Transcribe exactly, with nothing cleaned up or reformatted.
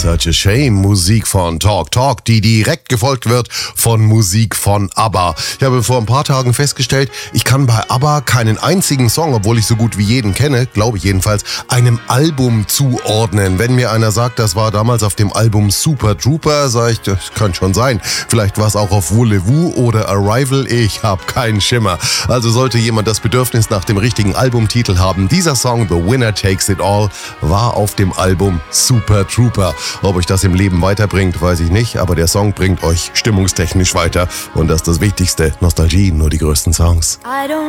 Such a Shame, Musik von Talk Talk, die direkt gefolgt wird von Musik von ABBA. Ich habe vor ein paar Tagen festgestellt, ich kann bei ABBA keinen einzigen Song, obwohl ich so gut wie jeden kenne, glaube ich jedenfalls, einem Album zuordnen. Wenn mir einer sagt, das war damals auf dem Album Super Trooper, sage ich, das kann schon sein. Vielleicht war es auch auf Voulez-Vous oder Arrival, ich habe keinen Schimmer. Also sollte jemand das Bedürfnis nach dem richtigen Albumtitel haben, dieser Song The Winner Takes It All war auf dem Album Super Trooper. Ob euch das im Leben weiterbringt, weiß ich nicht, aber der Song bringt euch stimmungstechnisch weiter und das ist das Wichtigste. Nostalgie, nur die größten Songs.